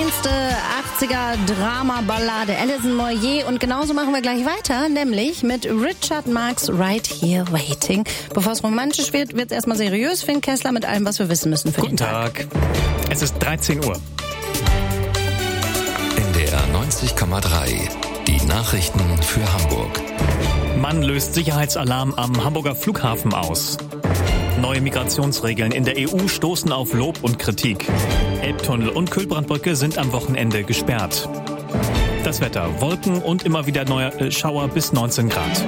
reinste 80er-Drama-Ballade Alison Moyet. Und genauso machen wir gleich weiter, nämlich mit Richard Marx Right Here Waiting. Bevor es romantisch wird, wird es erstmal seriös. Finn Kessler mit allem, was wir wissen müssen für Guten den Tag. Es ist 13 Uhr. NDR 90,3. Die Nachrichten für Hamburg. Mann löst Sicherheitsalarm am Hamburger Flughafen aus. Neue Migrationsregeln in der EU stoßen auf Lob und Kritik. Elbtunnel und Kühlbrandbrücke sind am Wochenende gesperrt. Das Wetter: Wolken und immer wieder neue Schauer bis 19 Grad.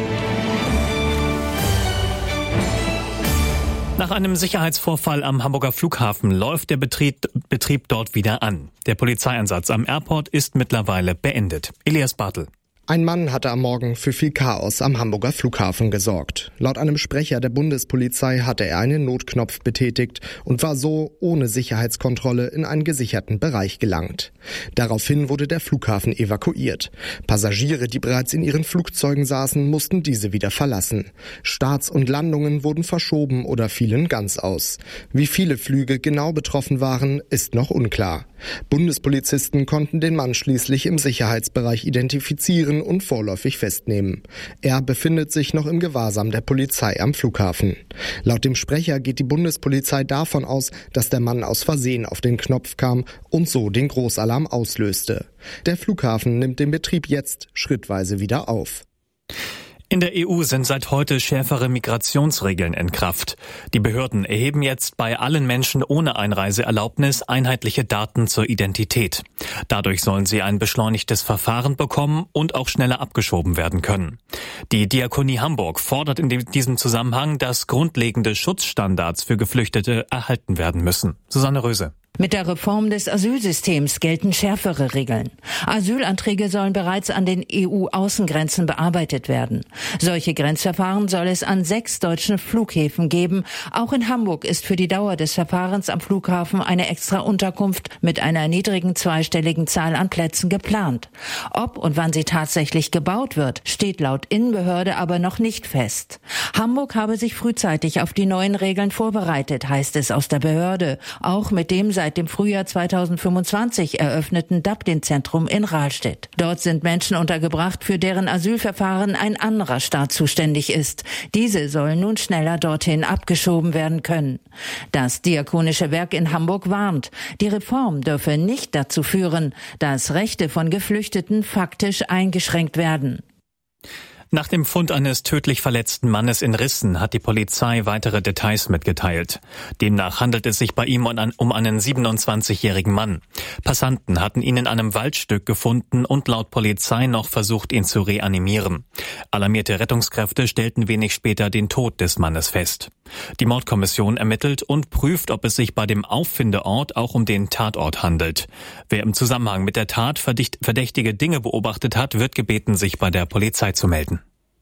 Nach einem Sicherheitsvorfall am Hamburger Flughafen läuft der Betrieb dort wieder an. Der Polizeieinsatz am Airport ist mittlerweile beendet. Elias Bartel. Ein Mann hatte am Morgen für viel Chaos am Hamburger Flughafen gesorgt. Laut einem Sprecher der Bundespolizei hatte er einen Notknopf betätigt und war so ohne Sicherheitskontrolle in einen gesicherten Bereich gelangt. Daraufhin wurde der Flughafen evakuiert. Passagiere, die bereits in ihren Flugzeugen saßen, mussten diese wieder verlassen. Starts und Landungen wurden verschoben oder fielen ganz aus. Wie viele Flüge genau betroffen waren, ist noch unklar. Bundespolizisten konnten den Mann schließlich im Sicherheitsbereich identifizieren und vorläufig festnehmen. Er befindet sich noch im Gewahrsam der Polizei am Flughafen. Laut dem Sprecher geht die Bundespolizei davon aus, dass der Mann aus Versehen auf den Knopf kam und so den Großalarm auslöste. Der Flughafen nimmt den Betrieb jetzt schrittweise wieder auf. In der EU sind seit heute schärfere Migrationsregeln in Kraft. Die Behörden erheben jetzt bei allen Menschen ohne Einreiseerlaubnis einheitliche Daten zur Identität. Dadurch sollen sie ein beschleunigtes Verfahren bekommen und auch schneller abgeschoben werden können. Die Diakonie Hamburg fordert in diesem Zusammenhang, dass grundlegende Schutzstandards für Geflüchtete erhalten werden müssen. Susanne Röse. Mit der Reform des Asylsystems gelten schärfere Regeln. Asylanträge sollen bereits an den EU-Außengrenzen bearbeitet werden. Solche Grenzverfahren soll es an 6 deutschen Flughäfen geben. Auch in Hamburg ist für die Dauer des Verfahrens am Flughafen eine extra Unterkunft mit einer niedrigen zweistelligen Zahl an Plätzen geplant. Ob und wann sie tatsächlich gebaut wird, steht laut Innenbehörde aber noch nicht fest. Hamburg habe sich frühzeitig auf die neuen Regeln vorbereitet, heißt es aus der Behörde. Auch mit dem seit dem Frühjahr 2025 eröffneten Dublin-Zentrum in Rahlstedt. Dort sind Menschen untergebracht, für deren Asylverfahren ein anderer Staat zuständig ist. Diese sollen nun schneller dorthin abgeschoben werden können. Das Diakonische Werk in Hamburg warnt, die Reform dürfe nicht dazu führen, dass Rechte von Geflüchteten faktisch eingeschränkt werden. Nach dem Fund eines tödlich verletzten Mannes in Rissen hat die Polizei weitere Details mitgeteilt. Demnach handelt es sich bei ihm um einen 27-jährigen Mann. Passanten hatten ihn in einem Waldstück gefunden und laut Polizei noch versucht, ihn zu reanimieren. Alarmierte Rettungskräfte stellten wenig später den Tod des Mannes fest. Die Mordkommission ermittelt und prüft, ob es sich bei dem Auffindeort auch um den Tatort handelt. Wer im Zusammenhang mit der Tat verdächtige Dinge beobachtet hat, wird gebeten, sich bei der Polizei zu melden.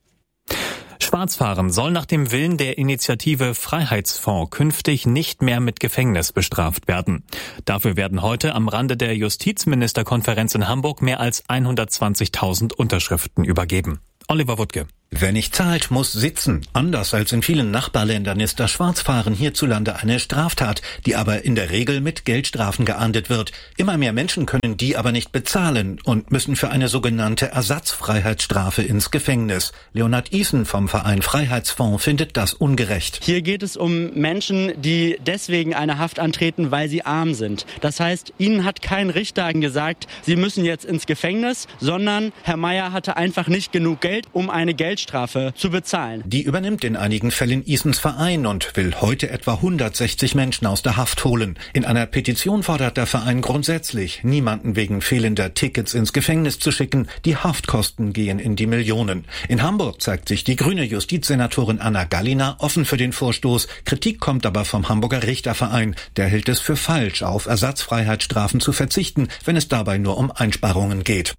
Schwarzfahren soll nach dem Willen der Initiative Freiheitsfonds künftig nicht mehr mit Gefängnis bestraft werden. Dafür werden heute am Rande der Justizministerkonferenz in Hamburg mehr als 120.000 Unterschriften übergeben. Oliver Wuttke. Wer nicht zahlt, muss sitzen. Anders als in vielen Nachbarländern ist das Schwarzfahren hierzulande eine Straftat, die aber in der Regel mit Geldstrafen geahndet wird. Immer mehr Menschen können die aber nicht bezahlen und müssen für eine sogenannte Ersatzfreiheitsstrafe ins Gefängnis. Leonhard Isen vom Verein Freiheitsfonds findet das ungerecht. Hier geht es um Menschen, die deswegen eine Haft antreten, weil sie arm sind. Das heißt, ihnen hat kein Richter gesagt, sie müssen jetzt ins Gefängnis, sondern Herr Meier hatte einfach nicht genug Geld, um eine Geldstrafe zu bezahlen. Die übernimmt in einigen Fällen Isens Verein und will heute etwa 160 Menschen aus der Haft holen. In einer Petition fordert der Verein grundsätzlich, niemanden wegen fehlender Tickets ins Gefängnis zu schicken. Die Haftkosten gehen in die Millionen. In Hamburg zeigt sich die grüne Justizsenatorin Anna Gallina offen für den Vorstoß. Kritik kommt aber vom Hamburger Richterverein. Der hält es für falsch, auf Ersatzfreiheitsstrafen zu verzichten, wenn es dabei nur um Einsparungen geht.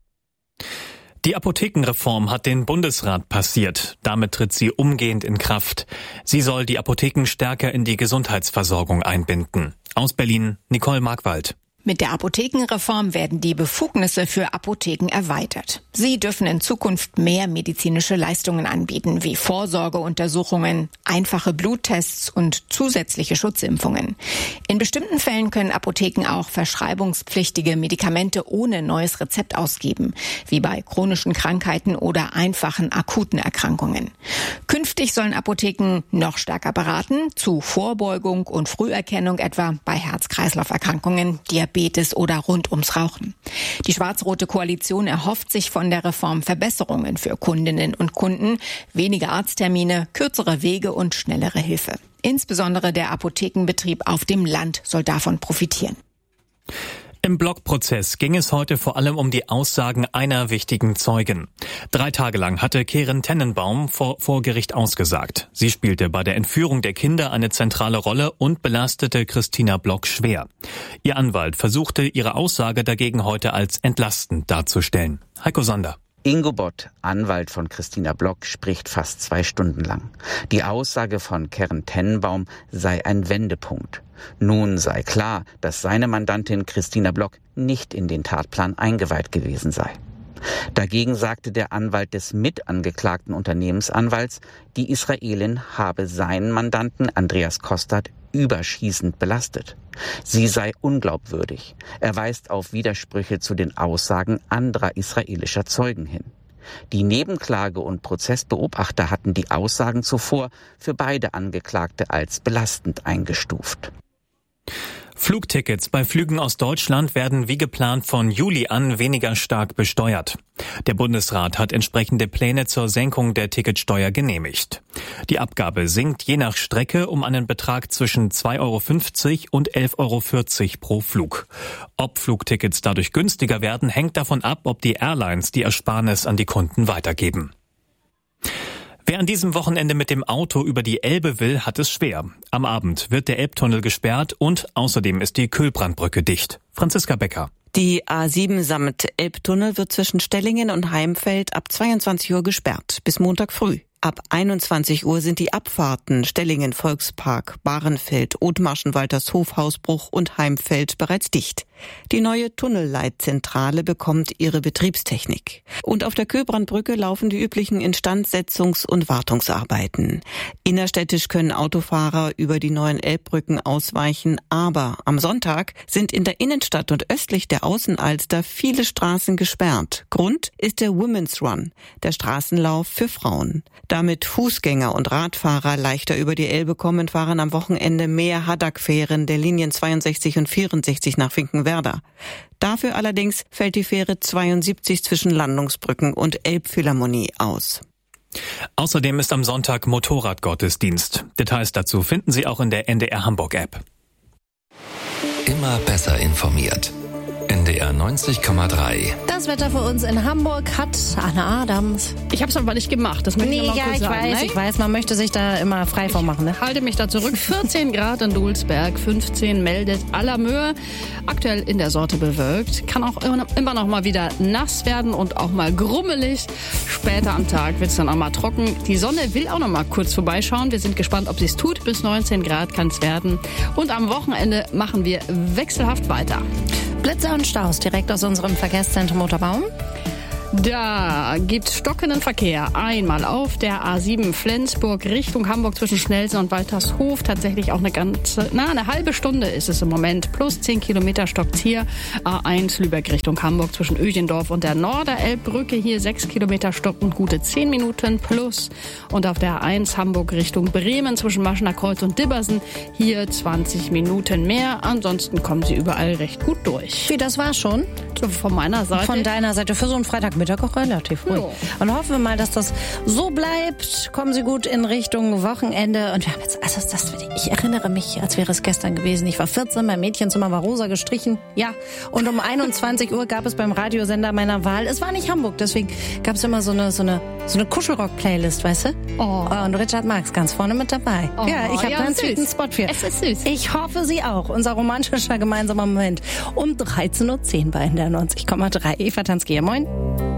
Die Apothekenreform hat den Bundesrat passiert. Damit tritt sie umgehend in Kraft. Sie soll die Apotheken stärker in die Gesundheitsversorgung einbinden. Aus Berlin, Nicole Markwald. Mit der Apothekenreform werden die Befugnisse für Apotheken erweitert. Sie dürfen in Zukunft mehr medizinische Leistungen anbieten, wie Vorsorgeuntersuchungen, einfache Bluttests und zusätzliche Schutzimpfungen. In bestimmten Fällen können Apotheken auch verschreibungspflichtige Medikamente ohne neues Rezept ausgeben, wie bei chronischen Krankheiten oder einfachen akuten Erkrankungen. Künftig sollen Apotheken noch stärker beraten, zu Vorbeugung und Früherkennung etwa bei Herz-Kreislauf-Erkrankungen, Diabetes oder rund ums Rauchen. Die schwarz-rote Koalition erhofft sich von der Reform Verbesserungen für Kundinnen und Kunden, weniger Arzttermine, kürzere Wege und schnellere Hilfe. Insbesondere der Apothekenbetrieb auf dem Land soll davon profitieren. Im Blockprozess ging es heute vor allem um die Aussagen einer wichtigen Zeugin. 3 Tage lang hatte Keren Tennenbaum vor Gericht ausgesagt. Sie spielte bei der Entführung der Kinder eine zentrale Rolle und belastete Christina Block schwer. Ihr Anwalt versuchte, ihre Aussage dagegen heute als entlastend darzustellen. Heiko Sander. Ingo Bott, Anwalt von Christina Block, spricht fast 2 Stunden lang. Die Aussage von Keren Tennenbaum sei ein Wendepunkt. Nun sei klar, dass seine Mandantin Christina Block nicht in den Tatplan eingeweiht gewesen sei. Dagegen sagte der Anwalt des mitangeklagten Unternehmensanwalts, die Israelin habe seinen Mandanten Andreas Kostert überschießend belastet. Sie sei unglaubwürdig. Er weist auf Widersprüche zu den Aussagen anderer israelischer Zeugen hin. Die Nebenklage- und Prozessbeobachter hatten die Aussagen zuvor für beide Angeklagte als belastend eingestuft. Flugtickets bei Flügen aus Deutschland werden wie geplant von Juli an weniger stark besteuert. Der Bundesrat hat entsprechende Pläne zur Senkung der Ticketsteuer genehmigt. Die Abgabe sinkt je nach Strecke um einen Betrag zwischen 2,50 € und 11,40 € pro Flug. Ob Flugtickets dadurch günstiger werden, hängt davon ab, ob die Airlines die Ersparnis an die Kunden weitergeben. Wer an diesem Wochenende mit dem Auto über die Elbe will, hat es schwer. Am Abend wird der Elbtunnel gesperrt und außerdem ist die Kühlbrandbrücke dicht. Franziska Becker. Die A7 samt Elbtunnel wird zwischen Stellingen und Heimfeld ab 22 Uhr gesperrt, bis Montag früh. Ab 21 Uhr sind die Abfahrten Stellingen Volkspark, Bahrenfeld, Othmarschen, Waltershof, Hausbruch und Heimfeld bereits dicht. Die neue Tunnelleitzentrale bekommt ihre Betriebstechnik. Und auf der Kühlbrandbrücke laufen die üblichen Instandsetzungs- und Wartungsarbeiten. Innerstädtisch können Autofahrer über die neuen Elbbrücken ausweichen, aber am Sonntag sind in der Innenstadt und östlich der Außenalster viele Straßen gesperrt. Grund ist der Women's Run, der Straßenlauf für Frauen. Damit Fußgänger und Radfahrer leichter über die Elbe kommen, fahren am Wochenende mehr Haddock-Fähren der Linien 62 und 64 nach Finkenwerder. Dafür allerdings fällt die Fähre 72 zwischen Landungsbrücken und Elbphilharmonie aus. Außerdem ist am Sonntag Motorradgottesdienst. Details dazu finden Sie auch in der NDR Hamburg App. Immer besser informiert. NDR 90,3. Das Wetter für uns in Hamburg hat Anna Adams. Ich habe es aber nicht gemacht. Das möchte ich mal kurz sagen. Ich weiß, man möchte sich da immer frei von machen. Ne? Halte mich da zurück. 14 Grad in Dulsberg, 15 meldet Allermöhe. Aktuell in der Sorte bewölkt. Kann auch immer noch mal wieder nass werden und auch mal grummelig. Später am Tag wird es dann auch mal trocken. Die Sonne will auch noch mal kurz vorbeischauen. Wir sind gespannt, ob sie es tut. Bis 19 Grad kann es werden. Und am Wochenende machen wir wechselhaft weiter. Blitze und Staus direkt aus unserem Verkehrszentrum Otterbaum. Da gibt stockenden Verkehr. Einmal auf der A7 Flensburg Richtung Hamburg zwischen Schnelsen und Waltershof. Tatsächlich auch eine halbe Stunde ist es im Moment. Plus 10 Kilometer stockt's hier. A1 Lübeck Richtung Hamburg zwischen Öchendorf und der Norderelbbrücke. Hier 6 Kilometer stocken, gute 10 Minuten plus. Und auf der A1 Hamburg Richtung Bremen zwischen Maschener Kreuz und Dibbersen. Hier 20 Minuten mehr. Ansonsten kommen Sie überall recht gut durch. Wie, das war schon? Von meiner Seite. Von deiner Seite für so einen Freitagmittag auch relativ ruhig. Ja. Und hoffen wir mal, dass das so bleibt. Kommen Sie gut in Richtung Wochenende. Und wir haben jetzt, ich erinnere mich, als wäre es gestern gewesen. Ich war 14, mein Mädchenzimmer war rosa gestrichen. Ja. Und um 21 Uhr gab es beim Radiosender meiner Wahl, es war nicht Hamburg, deswegen gab es immer so eine Kuschelrock-Playlist, weißt du? Oh. Und Richard Marx ganz vorne mit dabei. Oh. Ja, ich habe da einen süßen Spot für. Es ist süß. Ich hoffe, Sie auch. Unser romantischer gemeinsamer Moment um 13.10 Uhr bei NDR 90,3. Eva Tansky, moin.